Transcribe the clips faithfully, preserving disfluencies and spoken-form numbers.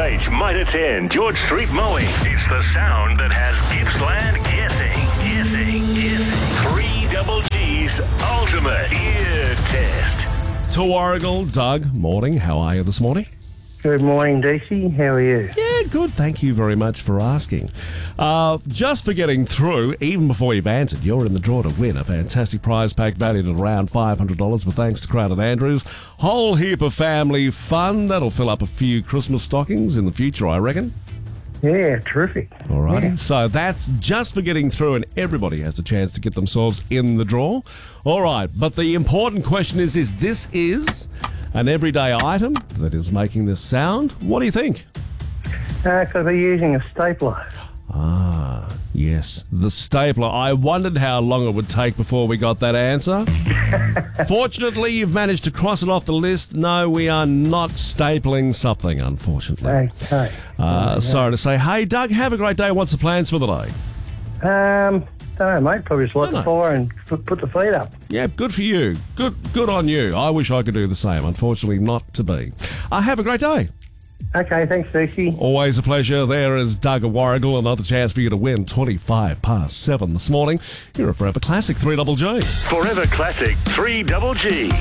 H might attend George Street Mowing. It's the sound that has Gippsland guessing, guessing, guessing. Three Double G's Ultimate Ear Test. To Warragul, Doug, morning. How are you this morning? Good morning, D C. How are you? Yeah, good. Thank you very much for asking. Uh, just for getting through, even before you've answered, you're in the draw to win a fantastic prize pack valued at around five hundred dollars with thanks to Crowded Andrews. Whole heap of family fun. That'll fill up a few Christmas stockings in the future, I reckon. Yeah, terrific. All righty. Yeah. So that's just for getting through, and everybody has a chance to get themselves in the draw. All right, but the important question is, is this is an everyday item that is making this sound. What do you think? Uh, could be using a stapler. Ah, yes, the stapler. I wondered how long it would take before we got that answer. Fortunately, you've managed to cross it off the list. No, we are not stapling something, unfortunately. Okay. Uh, sorry to say. Hey, Doug, have a great day. What's the plans for the day? Um, don't know, mate. Probably just light Don't the know. fire and f- put the feet up. Yeah, good for you. Good good on you. I wish I could do the same. Unfortunately, not to be. Uh, have a great day. Okay, thanks, D C. Always a pleasure. There is Doug of Warragul. Another chance for you to win twenty-five past seven this morning. You're a Forever Classic three Double G. Forever Classic three Double G.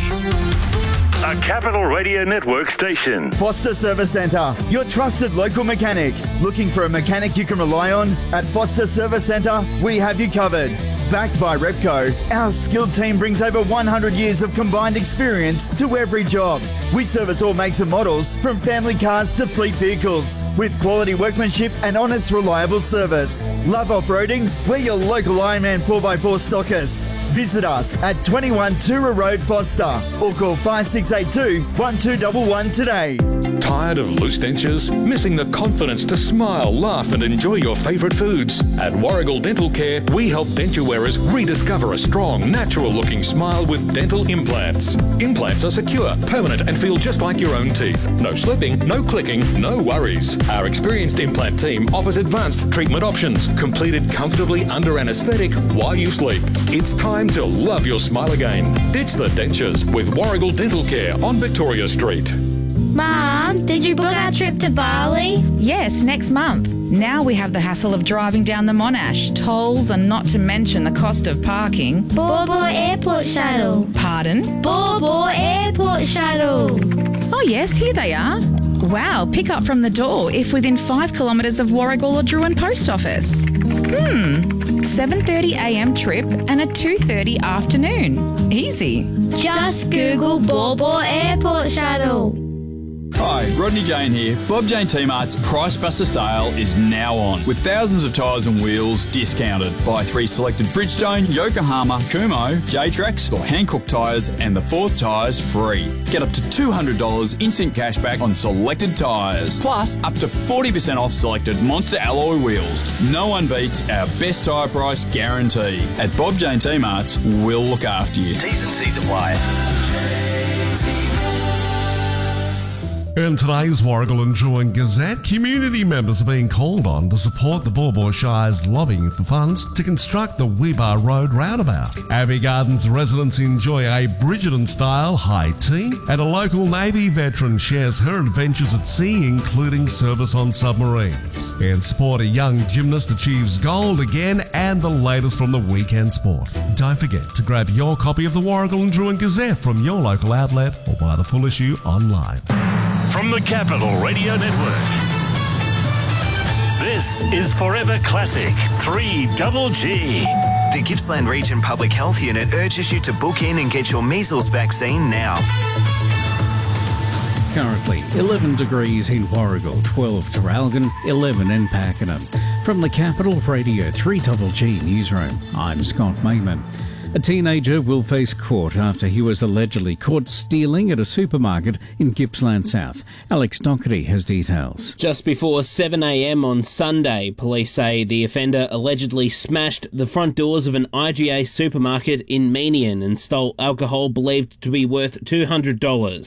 A Capital Radio Network station. Foster Service Centre, your trusted local mechanic. Looking for a mechanic you can rely on? At Foster Service Centre, we have you covered. Backed by Repco, our skilled team brings over one hundred years of combined experience to every job. We service all makes and models, from family cars to fleet vehicles, with quality workmanship and honest, reliable service. Love off-roading? We're your local Ironman four by four stockist. Visit us at twenty-one Toora Road, Foster, or call five six eight two, one two one one today. Tired of loose dentures? Missing the confidence to smile, laugh and enjoy your favourite foods? At Warragul Dental Care, we help denture wearers rediscover a strong, natural-looking smile with dental implants. Implants are secure, permanent and feel just like your own teeth. No slipping, no clicking, no worries. Our experienced implant team offers advanced treatment options, completed comfortably under anaesthetic while you sleep. It's time to love your smile again. Ditch the dentures with Warragul Dental Care on Victoria Street. Mum, did you book our trip to Bali? Yes, next month. Now we have the hassle of driving down the Monash, tolls and not to mention the cost of parking. Borbor Airport Shuttle. Pardon? Borbor Airport Shuttle. Oh yes, here they are. Wow, pick up from the door if within five kilometres of Warragul or Druin Post Office. Hmm, seven thirty a m trip and a two thirty afternoon. Easy. Just Google Borbor Airport Shuttle. Hi, Rodney Jane here. Bob Jane T-Mart's Price Buster sale is now on, with thousands of tyres and wheels discounted. Buy three selected Bridgestone, Yokohama, Kumho, J-Trax or Hankook tyres and the fourth tyre's free. Get up to two hundred dollars instant cashback on selected tyres, plus up to forty percent off selected Monster alloy wheels. No one beats our best tyre price guarantee. At Bob Jane T-Mart's, we'll look after you. T's and C's apply. In today's Warragul and Druin Gazette, community members are being called on to support the Borbor Shire's lobbying for funds to construct the Weebar Road roundabout. Abbey Gardens residents enjoy a Bridgerton-style high tea, and a local Navy veteran shares her adventures at sea, including service on submarines. In sport, a young gymnast achieves gold again, and the latest from the weekend sport. Don't forget to grab your copy of the Warragul and Druin Gazette from your local outlet or buy the full issue online. From the Capital Radio Network. This is Forever Classic three Double G. The Gippsland Region Public Health Unit urges you to book in and get your measles vaccine now. Currently eleven degrees in Warragul, twelve Traralgon, eleven in Pakenham. From the Capital Radio three Double G newsroom, I'm Scott Mayman. A teenager will face court after he was allegedly caught stealing at a supermarket in Gippsland South. Alex Doherty has details. Just before seven a m on Sunday, police say the offender allegedly smashed the front doors of an I G A supermarket in Menion and stole alcohol believed to be worth two hundred dollars.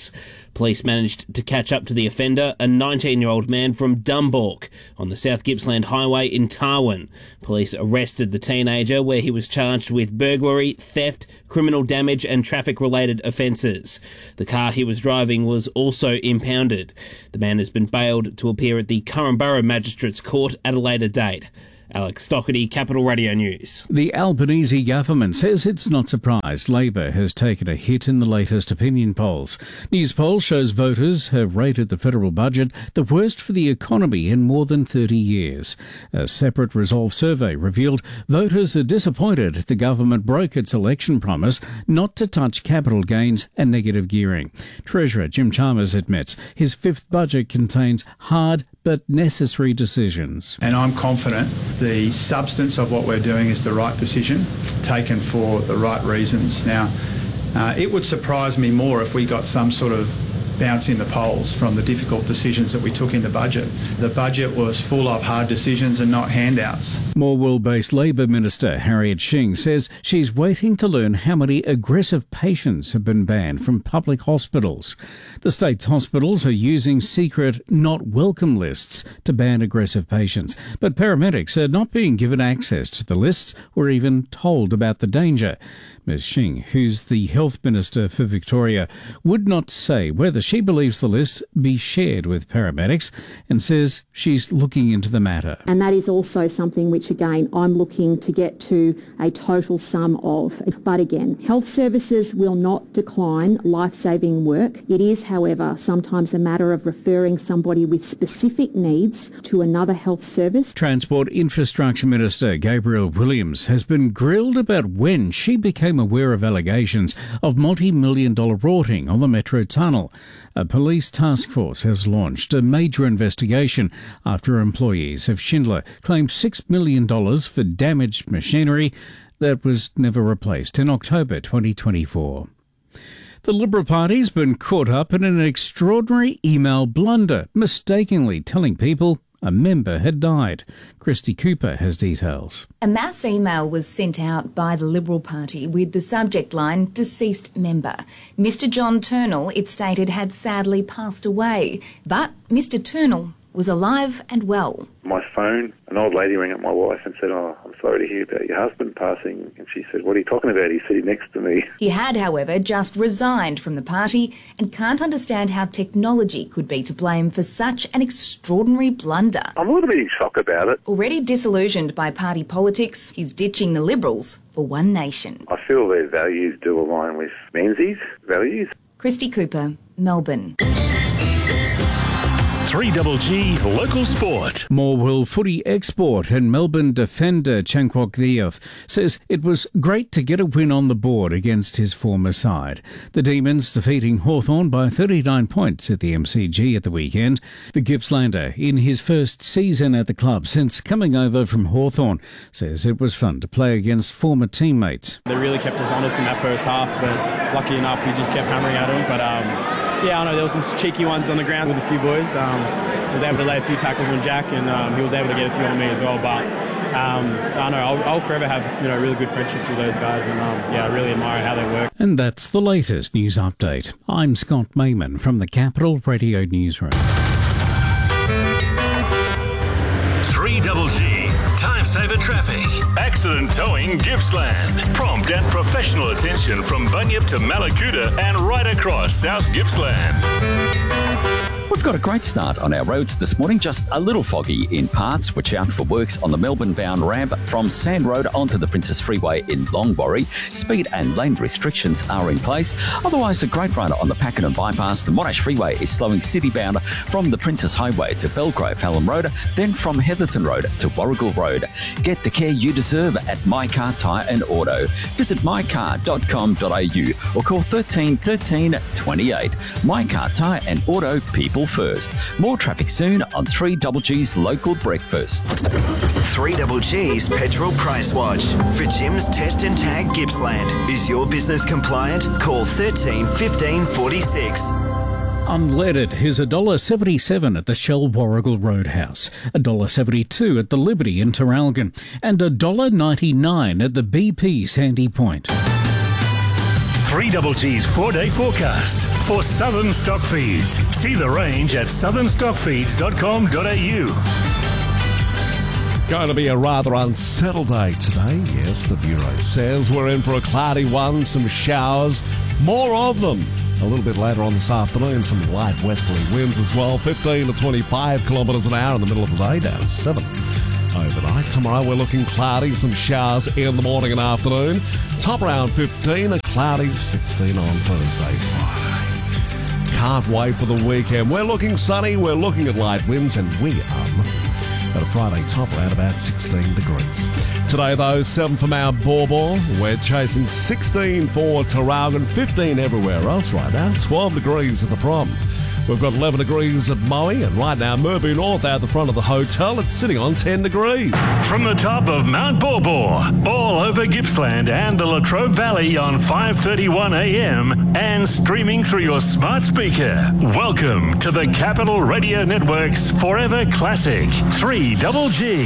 Police managed to catch up to the offender, a nineteen-year-old man from Dumbalk on the South Gippsland Highway in Tarwin. Police arrested the teenager, where he was charged with burglary, theft, criminal damage and traffic-related offences. The car he was driving was also impounded. The man has been bailed to appear at the Currumborough Magistrates Court at a later date. Alex Stockerty, Capital Radio News. The Albanese government says it's not surprised Labor has taken a hit in the latest opinion polls. News poll shows voters have rated the federal budget the worst for the economy in more than thirty years. A separate Resolve survey revealed voters are disappointed the government broke its election promise not to touch capital gains and negative gearing. Treasurer Jim Chalmers admits his fifth budget contains hard but necessary decisions. And I'm confident the substance of what we're doing is the right decision, taken for the right reasons. Now, uh, it would surprise me more if we got some sort of bounce in the polls from the difficult decisions that we took in the budget. The budget was full of hard decisions and not handouts. Morwell-based Labor Minister Harriet Shing says she's waiting to learn how many aggressive patients have been banned from public hospitals. The state's hospitals are using secret not welcome lists to ban aggressive patients, but paramedics are not being given access to the lists or even told about the danger. Miz Shing, who's the Health Minister for Victoria, would not say whether she believes the list be shared with paramedics and says she's looking into the matter. And that is also something which, again, I'm looking to get to a total sum of. But again, health services will not decline life-saving work. It is, however, sometimes a matter of referring somebody with specific needs to another health service. Transport Infrastructure Minister Gabrielle Williams has been grilled about when she became aware of allegations of multi-million dollar rorting on the Metro Tunnel. A police task force has launched a major investigation after employees of Schindler claimed six million dollars for damaged machinery that was never replaced in October twenty twenty-four. The Liberal Party's been caught up in an extraordinary email blunder, mistakenly telling people a member had died. Christy Cooper has details. A mass email was sent out by the Liberal Party with the subject line, deceased member. Mister John Turnell, it stated, had sadly passed away, but Mister Turnell was alive and well. My phone, an old lady rang up my wife and said, oh, I'm sorry to hear about your husband passing. And she said, what are you talking about? He's sitting next to me. He had, however, just resigned from the party and can't understand how technology could be to blame for such an extraordinary blunder. I'm a little bit in shock about it. Already disillusioned by party politics, he's ditching the Liberals for One Nation. I feel their values do align with Menzies' values. Christy Cooper, Melbourne. three G G Local Sport. Morwell footy export and Melbourne defender Chankwok Dioth says it was great to get a win on the board against his former side. The Demons defeating Hawthorn by thirty-nine points at the M C G at the weekend. The Gippslander, in his first season at the club since coming over from Hawthorn, says it was fun to play against former teammates. They really kept us honest in that first half, but lucky enough we just kept hammering at them. But um, yeah, I know there were some cheeky ones on the ground with a few boys. Um, I was able to lay a few tackles on Jack, and um, he was able to get a few on me as well. But um, I know I'll, I'll forever have you know really good friendships with those guys, and um, yeah, I really admire how they work. And that's the latest news update. I'm Scott Mayman from the Capital Radio Newsroom. three G G Time Saver Traffic. Accident towing Gippsland. Prompt and professional attention from Bunyip to Malakuta and right across South Gippsland. We've got a great start on our roads this morning, just a little foggy in parts. Watch out for works on the Melbourne-bound ramp from Sand Road onto the Princess Freeway in Longborry. Speed and lane restrictions are in place. Otherwise, a great run on the Pakenham bypass. The Monash Freeway is slowing city-bound from the Princess Highway to Belgrave Hallam Road, then from Heatherton Road to Warrigal Road. Get the care you deserve at My Car Tyre and Auto. Visit my car dot com dot a u or call thirteen thirteen twenty-eight. My Car Tyre and Auto, people first. More traffic soon on three G G's Local Breakfast. three G G's Petrol Price Watch. For Jim's Test and Tag Gippsland. Is your business compliant? Call thirteen fifteen forty-six. Unleaded is one dollar seventy-seven at the Shell Warrigal Roadhouse, one dollar seventy-two at the Liberty in Terralgan, and one dollar ninety-nine at the B P Sandy Point. three G's four-day forecast for Southern Stock Feeds. See the range at southern stock feeds dot com dot a u. Going to be a rather unsettled day today. Yes, the Bureau says we're in for a cloudy one, some showers, more of them. A little bit later on this afternoon, some light westerly winds as well, fifteen to twenty-five kilometres an hour in the middle of the day, down to seven. Overnight, tomorrow we're looking cloudy, some showers in the morning and afternoon. Top around fifteen, a cloudy sixteen on Thursday, Friday. Can't wait for the weekend. We're looking sunny, we're looking at light winds, and we are at a Friday top around about sixteen degrees. Today, though, seven for Mount Borbor. We're chasing sixteen for Traralgon, fifteen everywhere else right now, twelve degrees at the prom. We've got eleven degrees at Moe, and right now, Murphy North out the front of the hotel, it's sitting on ten degrees. From the top of Mount Borbor, all over Gippsland and the Latrobe Valley on five thirty-one a m and streaming through your smart speaker. Welcome to the Capital Radio Network's Forever Classic, three G.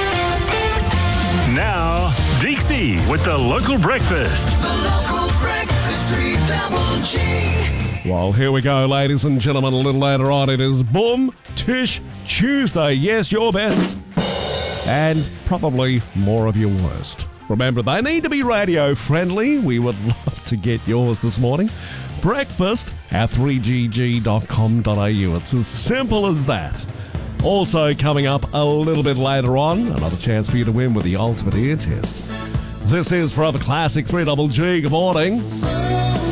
Now, Dixie with the local breakfast. The local breakfast, three G. Well, here we go, ladies and gentlemen. A little later on, it is Boom Tish Tuesday. Yes, your best. And probably more of your worst. Remember, they need to be radio friendly. We would love to get yours this morning. Breakfast at three g g dot com dot a u. It's as simple as that. Also coming up a little bit later on, another chance for you to win with the ultimate ear test. This is Forever Classic three G G. Good morning.